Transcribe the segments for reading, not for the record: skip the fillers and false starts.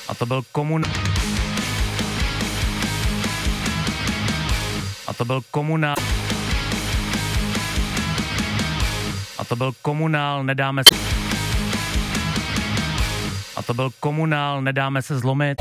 A to byl komunál. A to byl komunál. A to byl komunál, nedáme se. A to byl komunál, nedáme se zlomit.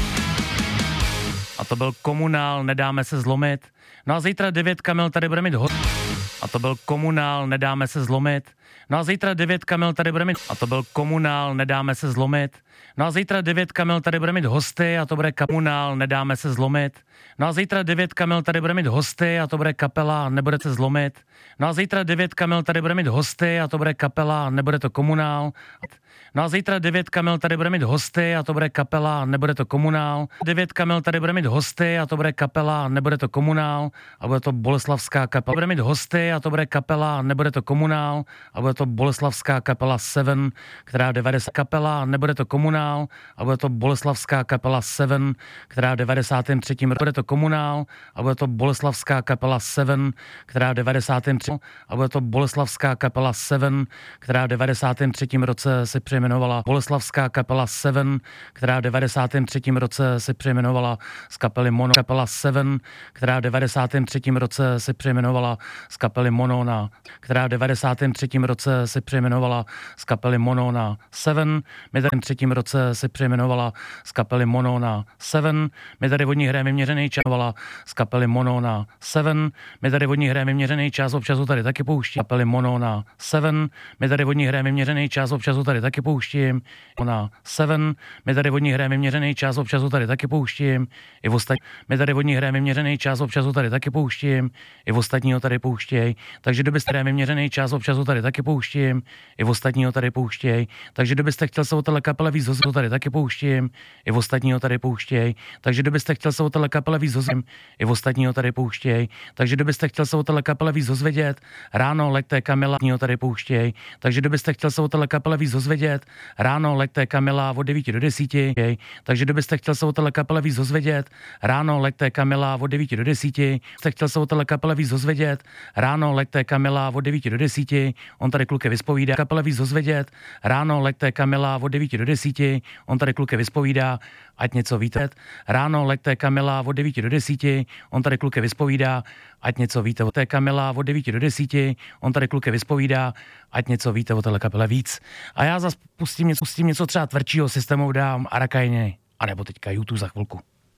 A to byl komunál, nedáme se zlomit. No a zítra 9 Kamil tady bude mít A to byl komunál, nedáme se zlomit. No a zítra 9 Kamil tady bude mít. A to byl komunál, nedáme se zlomit. No a zítra 9 Kamil tady bude mít hosty a to bude komunál, nedáme se zlomit. No a zítra 9 Kamil tady bude mít hosty a to bude kapela, nebude se zlomit. No a zítra 9 Kamil tady bude mít hosty a to bude kapela, nebude to komunál. No a zítra 9 Kamil tady bude mít hosty a to bude kapela, nebude to komunál. 9 Kamil tady bude mít hosty a to bude kapela, nebude to komunál. A bude to boleslavská kapela. Bude mít hosty a to bude kapela, nebude to komunál. A bude to boleslavská kapela Seven, která 90 kapela, nebude to komunál. A bude to boleslavská kapela Seven, která 93. bude to komunál. A bude to boleslavská kapela Seven, která 93. A bude to boleslavská kapela Seven, která 93. roce se přejmenovala Boleslavská kapela Seven, která v 93. roce se přejmenovala z kapely Mono. Kapela Seven, která v 93. roce se přejmenovala z kapely Mono na, která v 93. roce se přejmenovala z kapely Mono na Seven. My tady v 3. roce se přejmenovala z kapely Mono na Seven. My tady od ní hrajeme měřený čas z kapely Mono na Seven. My tady od ní hrajeme měřený čas, občas ho tady taky pouští. Kapely Mono na Seven. My tady od ní hrajeme měřený čas, občas ho tady taky pouštím. Na Seven. My tady od ní hrajeme měřený čas, občas ho tady taky pouštím. I v ostatní. My tady od ní hrajeme měřený čas, občas ho tady taky pouštím. I v ostatního tady pouštěj. Takže kdybyste hrajeme měřený čas, občas ho tady taky pouštím. I v ostatního tady pouštěj. Takže kdybyste chtěl se o téhle kapele víc ho tady taky pouštím. I v ostatního tady pouštěj. Takže kdybyste chtěl se o téhle kapele víc hozvědět, i v ostatního tady pouštěj. Takže kdybyste chtěl se o téhle kapele víc hozvědět, ráno leďte Kamila, tady pouštěj. Takže kdybyste chtěl se o téhle kapele víc hozvědět, ráno leďte Kamila od 9 do 10. Takže kdybyste chtěl se o téhle kapele víc hozvědět, ráno leďte Kamila od 9 do 10. Jste chtěl se o téhle kapele víc hozvědět, ráno leďte Kamila od 9 do 10. On tady kluky vyspovídá. Kapele víc hozvědět, ráno leďte Kamila od 9 do 10. On tady kluky vyspovídá, ať něco víte. Ráno leďte Kamila od 9 do 10. On tady kluky vyspovídá, ať něco víte. Té Kamila od 9 do 10. On tady kluky vyspovídá, ať něco víte o téhle kapele víc. A já zase pustím něco třeba tvrdšího, Systemů dám Arakajny, anebo teďka YouTube za chvilku.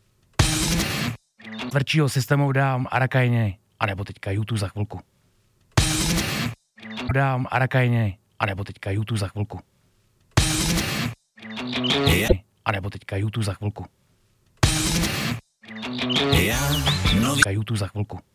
Tvrdšího Systemů dám Arakajny, anebo teďka YouTube za chvilku. Dám Arakajny, anebo teďka YouTube za chvilku. Anebo teďka YouTube za chvilku. YouTube za chvilku.